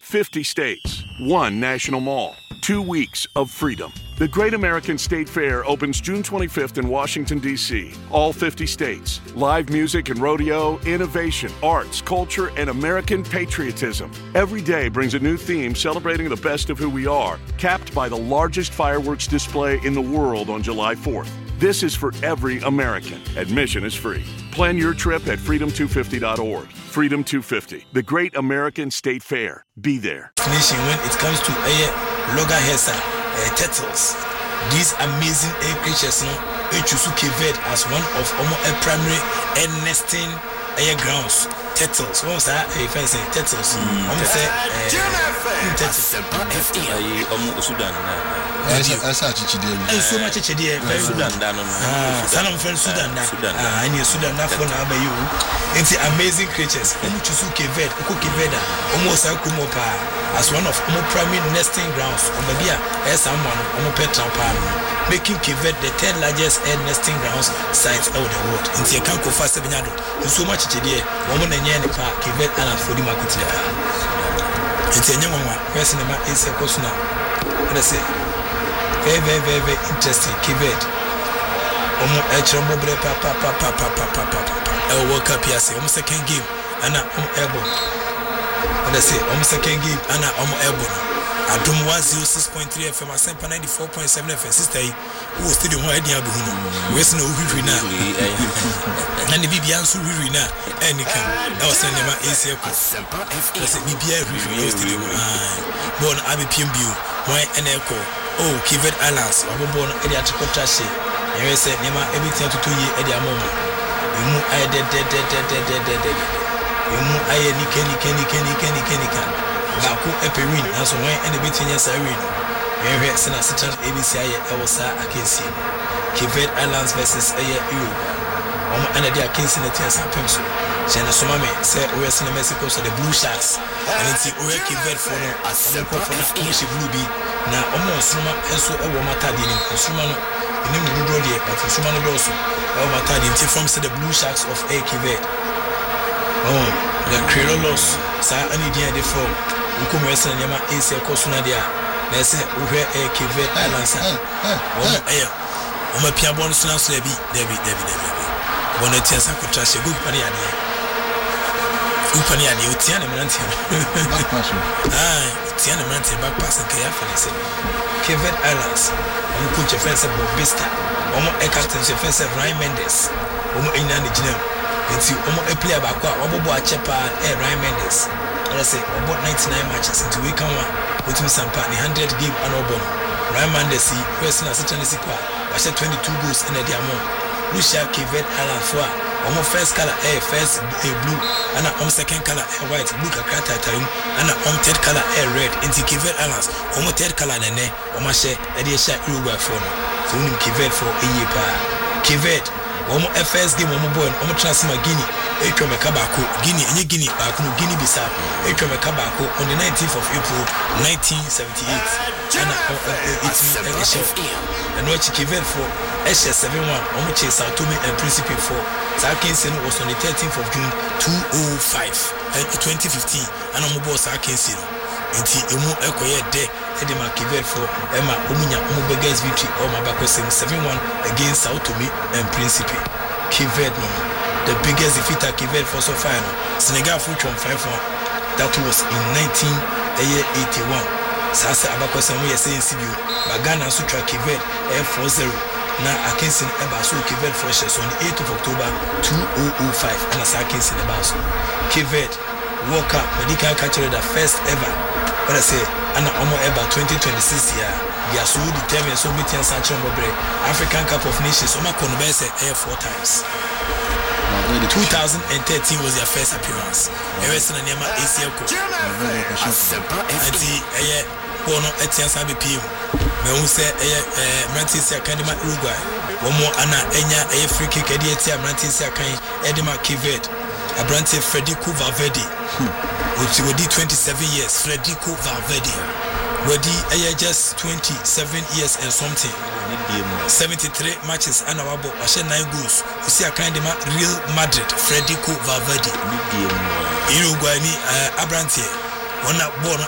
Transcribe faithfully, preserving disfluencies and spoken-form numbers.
fifty states, one national mall, two weeks of freedom. The Great American State Fair opens June twenty-fifth in Washington, D C All fifty states. Live music and rodeo, innovation, arts, culture, and American patriotism. Every day brings a new theme celebrating the best of who we are, capped by the largest fireworks display in the world on July fourth. This is for every American. Admission is free. Plan your trip at freedom two fifty dot org. Freedom two fifty, the Great American State Fair. Be there. Nation, when it comes to uh, loggerheads, uh, turtles, these amazing air creatures, no, Echusuke Ved as one of our primary air nesting air grounds. Turtles, what was that? If I say turtles, I'm going to say turtles. I'm Sudan. I saw Chichidi. And so much Chichidi. Sudan. Son of friend Sudan. I knew Sudan. Not for now, you. It's amazing creatures. Echusuke Ved, Ukuki Veda, almost a Kumopa, as one of our primary nesting grounds. Obabia, as someone, Omo Petrapan, making Kivet the ten largest air nesting grounds sites out the world. In the Kanko Fast Sevenado, so much Chichidi, woman and Yanipa, Kivet and for the market. It's a young one, where cinema is a question now. What I say, very, very, very, very interesting. Kivet. Omo Echromo Brepa, Papa, Papa, Papa, Papa. I will work up here, say, almost second game, and I'm able. What I say, almost second game, and I'm able. I do one zero six point three F M, I sent ninety four point seven F M. Sister, who was still in one idea, where's no Rina, and the B B answer Rina, and the camp. I was sending my A C L. I said, B B I Rina, still in born Abbey P M B, why an echo. Oh, Kivet Islands, I was born Ediatrical Trashy. And I said, Nema, everything to two years at the moment. You move, I dead, dead, dead, dead, dead, dead, dead, dead. You move, I any Kenny, Kenny, Kenny, Kenny, Kenny, Kenny. Baku Epirin, and so when any bit in your siren. Here, Sena Sitan A B C I, I was I can see. Kivet Islands versus a year Europe. Um, and they are casing the tears and pencil. Shana Somame said, we're in Mexico, so the Blue Sharks. And it's the Oya Kivet for a simple for the English Blue Bee. Now, almost Suma, and so a woman tadini, and Sumano, in the Rudolph, but in Sumano also. Our Tadin, from the Blue Sharks of A Kivet. Oh, the Creolos, Sa Anidia de Fo. Ukum Western Yama is a Cosunadia. They say, Uwe A Kivet Islands. Oh, air. Oh, my Piabon Snans, Debbie, Debbie, Debbie, Debbie. Bonetias, I could trash a good paniadi. Upaniadi, Utiana Mantia. Ah, Utiana Mantia, back passing Kayafan. Kivet Islands. Um, coach a fence of Bobista. Omo a captain, a fence of Ryan Mendes. Omo in an engineer. And see, Omo a player back, Obo a Chepa and Ryan Mendes. I say about ninety-nine matches into week one with me some partner one hundred game and obono. Ryan Mendes, person as a Tennessee qua. I said twenty-two goals in a diamond. Lucia Kivet Island for Omo first color air, first a blue, and a on second color air white, blue cacata time, and a on third color air red into Kivet Islands. Omo third color and ne, Oma share, and they share Uruguay for no. So we Kivet for a year pa. Kivet, Omo first game, Omo boy, Omo transfer Guinea. Ekome Kabako, Guinea, and Guinea, Baku, Guinea Bissau, Ekome Kabako on the nineteenth of April, nineteen seventy-eight. And it's a chef. And what you give for S S seven one, Omoche Sao Tome and Principe for Sarkinson was on the thirteenth of June, two oh five, twenty fifteen, and I'm about Sarkinson. And he emu Ekoye de Edema Kivet for Emma Omunya Omobega's victory or Mabakosim seven one against Sao Tome and Principe. Kivet no. The biggest defeat at Kivet for so far. Senegal fought on five one. That was in nineteen eighty-one. Sasa Abakosa we are saying Sibu. Bagana Sutra Kivet Air four zero. Now Akinsin Ebasu Kivet for Shes on the eighth of October two thousand five. And as Akinsin Ebasu. Kivet woke up medical catcher the first ever. What I say, and Omo Eba twenty twenty-six year. They are so determined so many and Sancho Mobre. African Cup of Nations. Oma Konbese Air four times. two thousand thirteen was their first appearance. Everest and Yama A C L Co. And the Air Bono Etienne Sabi P M. May we say a Mantis Academy Uruguay. One more Anna Enya, a free kick, Edia Mantis Akai, Edema Kivet, a branch of Federico Valverde, which will be twenty-seven years. Federico Valverde. Wedi Aya just twenty-seven years and something. seventy-three matches and our book, nine goals. You see a kind of Real Madrid, Federico Valverde. Uruguay, Abrante, one born